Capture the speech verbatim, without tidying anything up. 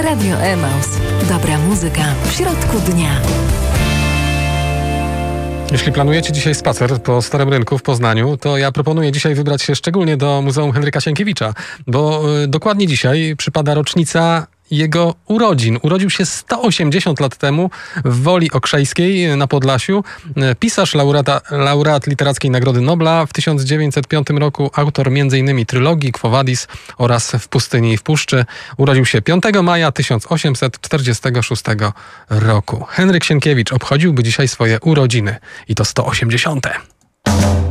Radio Emaus. Dobra muzyka w środku dnia. Jeśli planujecie dzisiaj spacer po Starym Rynku w Poznaniu, to ja proponuję dzisiaj wybrać się szczególnie do Muzeum Henryka Sienkiewicza, bo y, dokładnie dzisiaj przypada rocznica jego urodzin. Urodził się sto osiemdziesiąt lat temu w Woli Okrzejskiej na Podlasiu. Pisarz, laureata, laureat Literackiej Nagrody Nobla. W tysiąc dziewięćset piątym roku autor między innymi trylogii Quo Vadis oraz W pustyni i w puszczy. Urodził się piątego maja tysiąc osiemset czterdziestego szóstego roku. Henryk Sienkiewicz obchodziłby dzisiaj swoje urodziny i to sto osiemdziesiąte.